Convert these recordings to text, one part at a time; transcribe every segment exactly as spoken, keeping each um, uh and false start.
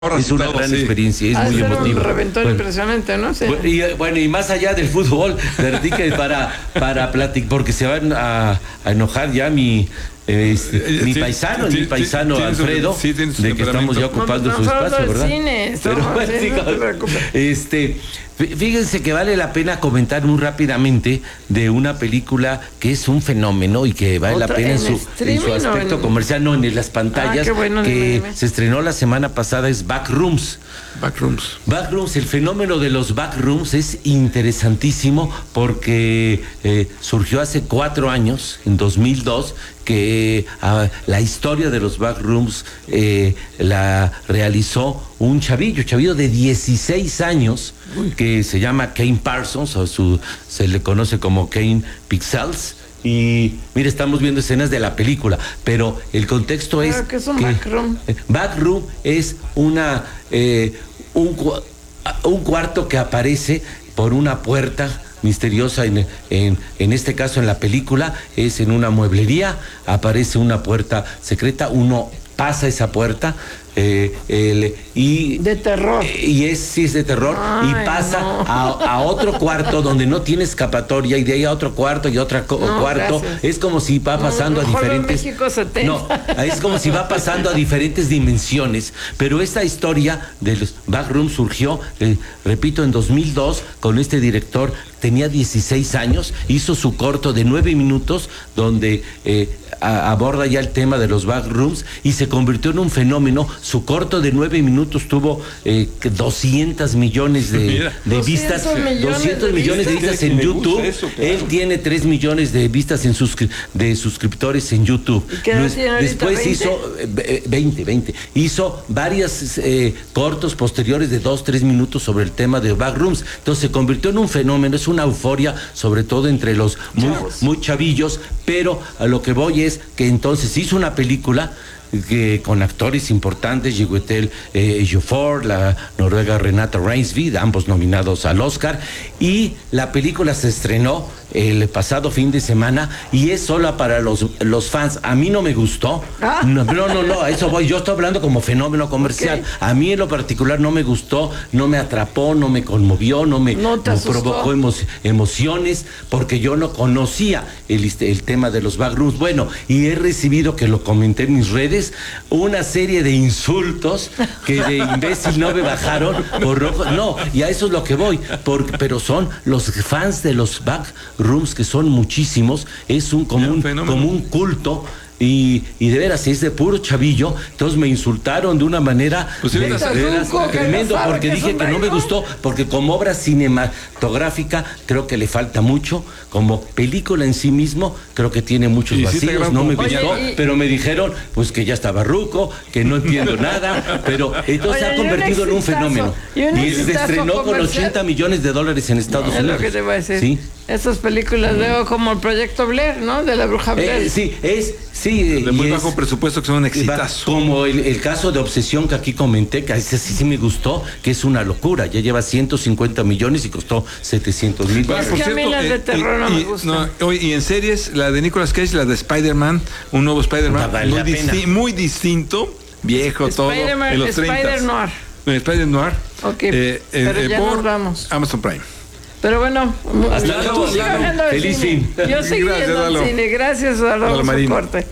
Es una todo, gran sí. experiencia, es Ah, muy era emotivo. un reventón Bueno, impresionante, ¿no? Sí. bueno, y, bueno, y más allá del fútbol, platique para, para platicar, porque se van a, a enojar ya mi, eh, este, mi Sí, paisano, sí, mi sí, paisano tiene su- Alfredo, sí, tiene su de que estamos ya temperamento. ocupando No, su pues, vamos espacio, al ¿verdad? cine, Pero estamos bueno, al cine, no te preocupes. este, fí- fíjense que vale la pena comentar muy rápidamente de una película que es un fenómeno y que vale la ¿Otra pena en en su, en streaming su aspecto o en- comercial, no en las pantallas, Ah, qué bueno, que dime, dime. se estrenó la semana pasada, es Backrooms. Backrooms. Backrooms, el fenómeno de los backrooms es interesantísimo porque eh, surgió hace cuatro años, en dos mil dos, que ah, la historia de los backrooms eh, la realizó un chavillo, chavillo de dieciséis años, que se llama Kane Parsons, o su, se le conoce como Kane Pixels. Y mire, estamos viendo escenas de la película, pero el contexto es Claro, ¿qué es un backroom? eh, Backroom es una eh, un, cua- un cuarto que aparece por una puerta misteriosa en, en, en este caso en la película es en una mueblería, aparece una puerta secreta, uno pasa esa puerta eh, el, y De terror. y es sí es de terror. Ay, Y pasa no. a, a otro cuarto donde no tiene escapatoria y de ahí a otro cuarto y otro co- No, cuarto. gracias. Es como si va No, pasando a mejor veo diferentes México setenta. no, es como si va pasando a diferentes dimensiones, pero esta historia de los backrooms surgió, eh, repito, en dos mil dos con este director, tenía dieciséis años, hizo su corto de nueve minutos donde eh, a- aborda ya el tema de los backrooms y se convirtió en un fenómeno. Su corto de nueve minutos tuvo eh, doscientos millones de, Mira. de vistas, doscientos millones doscientos de millones de vistas. vistas en Me gusta YouTube. eso, claro. Él tiene tres millones de vistas en suscri- de suscriptores en YouTube. ¿Y qué edad Luis- tiene ahorita? Después ¿veinte? hizo eh, veinte, veinte. Hizo varias eh, cortos posteriores de dos, tres minutos sobre el tema de backrooms. Entonces se convirtió en un fenómeno, es una euforia, sobre todo entre los muy, muy chavillos, pero a lo que voy es que entonces hizo una película que con actores importantes, Chiwetel eh, Ejiofor, la noruega Renata Reinsve, ambos nominados al Oscar, y la película se estrenó el pasado fin de semana y es sola para los, los fans. A mí no me gustó. Ah. No, no, no, no, a eso voy. Yo estoy hablando como fenómeno comercial. Ok. A mí en lo particular no me gustó, no me atrapó, no me conmovió, no me No te no asustó. provocó emo- emociones, porque yo no conocía el, este, el tema de los backrooms. Bueno, y he recibido, que lo comenté en mis redes, una serie de insultos que de imbécil no me bajaron por rojo. No, y a eso es lo que voy, porque, pero son los fans de los backrooms, que son muchísimos, es un como, Ya, un un, fenómeno. como un culto. Y, y de veras, es de puro chavillo, entonces me insultaron de una manera Pues sí, de, ahorita- de veras Zucco, que no tremendo, sabe porque que es dije un que no me backroom. gustó, porque como obra cinematográfica creo que le falta mucho, como película en sí mismo creo que tiene muchos Y sí está vacíos, gran no me compañía. gustó, Oye, y- pero me dijeron pues que ya estaba ruco, que no entiendo nada, pero entonces Oye, se ha y un convertido en un exitazo, fenómeno. y un se exitazo estrenó con comercial. ochenta millones de dólares en Estados Es Unidos. lo que te voy a decir. Sí. Esas películas luego como el Proyecto Blair, ¿no? De la bruja Blair. Eh, sí, es, sí. De y muy es- bajo presupuesto, que son un exitazo. Como el, el caso de Obsesión que aquí comenté, que a ese sí, sí me gustó, que es una locura. Ya lleva ciento cincuenta millones y costó setecientos mil Bueno, dólares. Es que a mí las de terror no me y- gustan. no, oye, y en series, la de Nicolas Cage, la de Spider-Man, un nuevo Spider-Man, Vale muy, la pena. disti- muy distinto, viejo todo, Spider-Man- en los treinta. Spider-Noir. Spider-Noir. Ok, eh, eh, pero eh, ya por nos vamos. Amazon Prime. Pero bueno, Hasta tú luego, sigue Lalo. hablando de Feliz cine. fin. Yo seguí Gracias, yendo al Lalo. cine. Gracias, Lalo Adolfo Marino. Corte.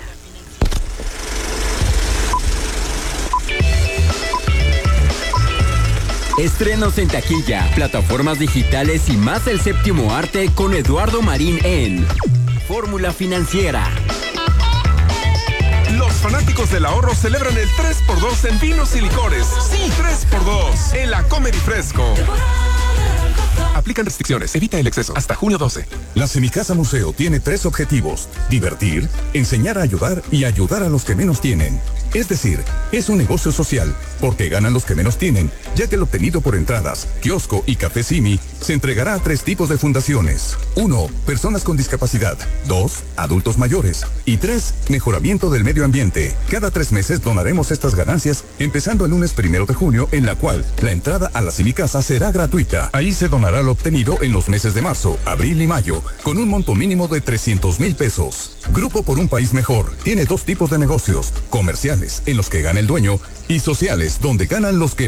Estrenos en taquilla, plataformas digitales y más el séptimo arte con Eduardo Marín en Fórmula Financiera. Los fanáticos del ahorro celebran el tres por dos en vinos y licores. Sí, tres por dos en la Comedy Fresco. Aplican restricciones, evita el exceso. Hasta junio doce. La Semicasa Museo tiene tres objetivos: divertir, enseñar a ayudar y ayudar a los que menos tienen. Es decir, es un negocio social, porque ganan los que menos tienen, ya que el obtenido por entradas, kiosco y café Simi se entregará a tres tipos de fundaciones. Uno, personas con discapacidad. Dos, adultos mayores. Y tres, mejoramiento del medio ambiente. Cada tres meses donaremos estas ganancias, empezando el lunes primero de junio, en la cual la entrada a la Semicasa será gratuita. Ahí se donará lo obtenido en los meses de marzo, abril y mayo, con un monto mínimo de trescientos mil pesos. Grupo por un país mejor tiene dos tipos de negocios: comerciales, en los que gana el dueño, y sociales, Licores, donde ganan los que